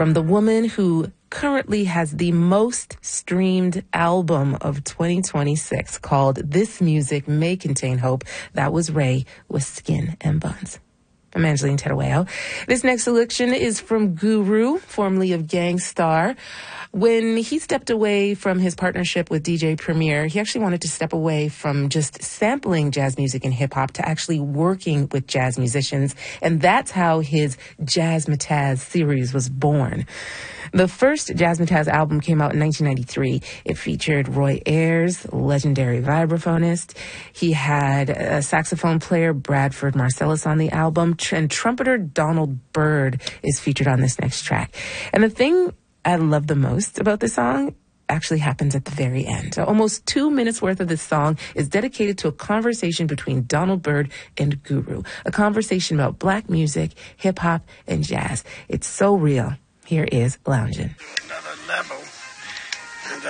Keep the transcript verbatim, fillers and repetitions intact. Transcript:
from the woman who currently has the most streamed album of twenty twenty-six called This Music May Contain Hope. That was Ray with Skin and Bones. I'm Angeline Terueo. This next selection is from Guru, formerly of Gang Starr. When he stepped away from his partnership with D J Premier, he actually wanted to step away from just sampling jazz music and hip hop to actually working with jazz musicians. And that's how his Jazzmatazz series was born. The first Jazzmatazz album came out in nineteen ninety-three. It featured Roy Ayers, legendary vibraphonist. He had a saxophone player, Bradford Marcellus, on the album, and trumpeter Donald Byrd is featured on this next track. And the thing I love the most about this song actually happens at the very end. So almost two minutes worth of this song is dedicated to a conversation between Donald Byrd and Guru, a conversation about black music, hip hop, and jazz. It's so real. Here is Loungin'. Another level.